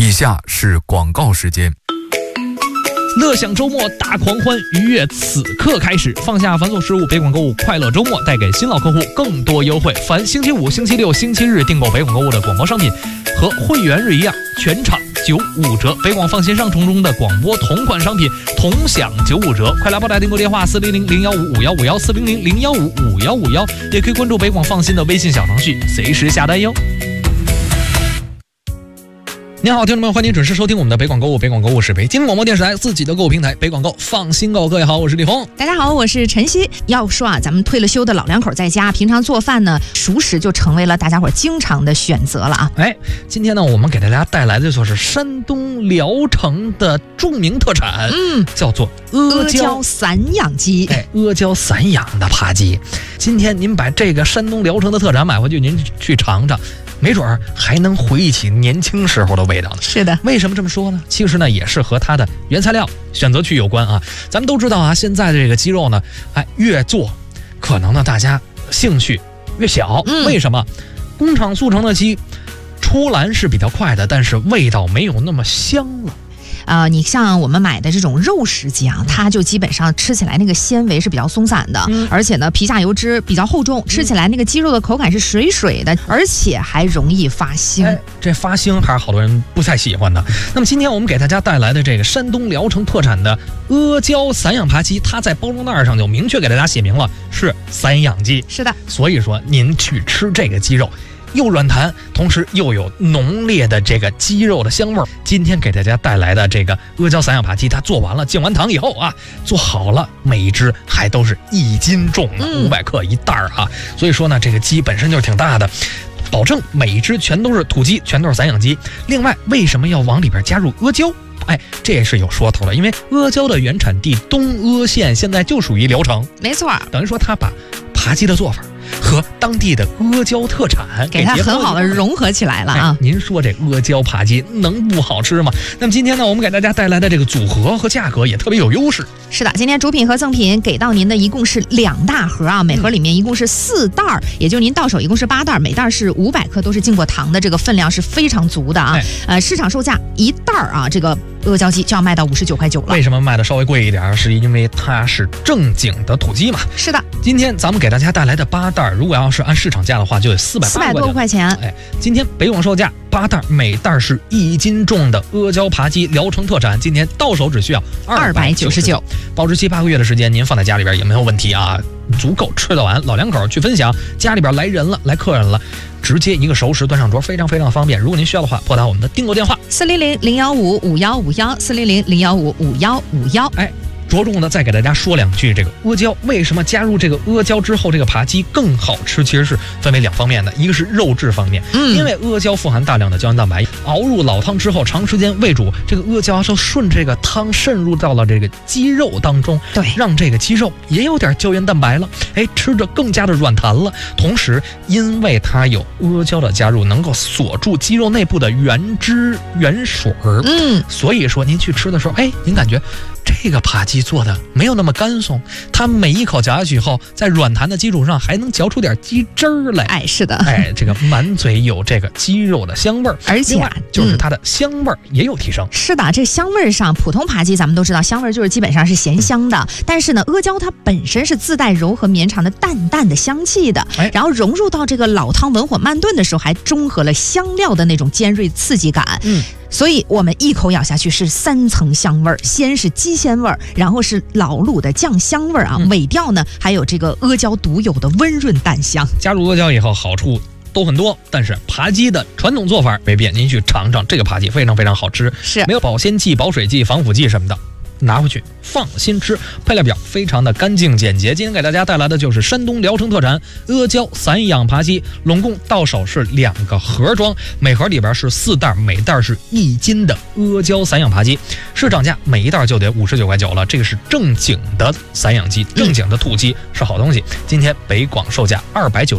以下是广告时间。 乐享周末大狂欢，愉悦此刻开始。放下繁琐事务，北广购物快乐周末带给新老客户更多优惠。凡星期五、星期六、星期日订购北广购物的广播商品，和会员日一样，全场95折。北广放心上冲中的广播同款商品同享95折。快来拨打订购电话400-015-5151 400-015-5151，也可以关注北广放心的微信小程序，随时下单哟。您好，听众们，欢迎准时收听我们的北广购物。北广购物是北京广播电视台自己的购物平台，北广购放心购。各位好，我是李红。 大家好，我是晨曦。要说啊，咱们退了休的老两口在家，平常做饭呢，熟食就成为了大家伙经常的选择了啊。 今天呢，我们给大家带来的就是山东聊城的著名特产，叫做阿胶散养鸡。 阿胶散养的扒鸡。今天您把这个山东聊城的特产买回去，您去尝尝。没准儿还能回忆起年轻时候的味道呢。 是的， 为什么这么说呢？其实呢，也是和它的原材料选择区有关啊。咱们都知道啊，现在的这个鸡肉呢，越做可能呢大家兴趣越小。为什么？工厂速成的鸡出栏是比较快的，但是味道没有那么香了。 你像我们买的这种肉食鸡啊，它就基本上吃起来那个纤维是比较松散的，而且呢皮下油脂比较厚重，吃起来那个鸡肉的口感是水水的，而且还容易发腥。 这发腥还是好多人不太喜欢的。那么今天我们给大家带来的这个山东聊城特产的阿胶散养扒鸡，它在包装袋上就明确给大家写明了是散养鸡。 是的， 所以说您去吃这个鸡肉又软弹，同时又有浓烈的这个鸡肉的香味儿。今天给大家带来的这个阿胶散养扒鸡，它做完了敬完糖以后啊，做好了，每一只还都是1斤重的，500克一袋啊。所以说呢，这个鸡本身就是挺大的，保证每一只全都是土鸡，全都是散养鸡。另外，为什么要往里边加入阿胶？这也是有说头的，因为阿胶的原产地东阿县现在就属于聊城， 没错， 等于说他把扒鸡的做法和当地的阿胶特产给它很好的融合起来了啊！ 您说这阿胶扒鸡能不好吃吗？那么今天呢，我们给大家带来的这个组合和价格也特别有优势。 是的，今天主品和赠品给到您的一共是2大盒啊，每盒里面一共是4袋，也就是您到手一共是8袋，每袋是500克，都是浸过糖的，这个分量是非常足的啊。市场售价1袋啊，这个阿胶鸡就要卖到59.9块了。 为什么卖的稍微贵一点？是因为它是正经的土鸡嘛。 是的， 今天咱们给大家带来的8袋，如果要是按市场价的话，就得400多块钱。今天北广售价8袋，每袋是1斤重的阿胶扒鸡，聊城特产。今天到手只需要299，保质期8个月的时间，您放在家里边也没有问题啊，足够吃得完。老两口去分享，家里边来人了，来客人了，直接一个熟食端上桌，非常非常方便。如果您需要的话，拨打我们的订购电话 400-015-5151 400-015-5151。 着重的再给大家说2句，这个阿胶为什么加入这个阿胶之后，这个扒鸡更好吃？其实是分为2方面的，一个是肉质方面，因为阿胶富含大量的胶原蛋白，熬入老汤之后，长时间喂煮，这个阿胶就顺这个汤渗入到了这个鸡肉当中， 对，让这个鸡肉也有点胶原蛋白了，吃着更加的软弹了。同时，因为它有阿胶的加入，能够锁住鸡肉内部的原汁原水儿，所以说您去吃的时候，您感觉这个扒鸡做的没有那么干松，它每一口嚼下去以后，在软弹的基础上还能嚼出点鸡汁儿来。 是的， 这个满嘴有这个鸡肉的香味儿， 而且就是它的香味儿也有提升。 是的，这香味儿上，普通扒鸡咱们都知道，香味儿就是基本上是咸香的，但是呢，阿胶它本身是自带柔和绵长的淡淡的香气的，然后融入到这个老汤文火慢炖的时候，还中和了香料的那种尖锐刺激感。所以我们一口咬下去是3层香味儿，先是鸡鲜味儿，然后是老卤的酱香味儿啊，尾调呢还有这个阿胶独有的温润淡香。 加入阿胶以后，好处都很多，但是扒鸡的传统做法没变，您去尝尝这个扒鸡非常非常好吃， 是没有保鲜剂、保水剂、防腐剂什么的。拿回去放心吃，配料表非常的干净简洁。今天给大家带来的就是山东聊城特产阿胶散养扒鸡，拢共到手是2个盒装，每盒里边是4袋，每袋是1斤的阿胶散养扒鸡，市场价每一袋就得59.9块了。这个是正经的散养鸡，正经的土鸡，是好东西。今天北广售价290。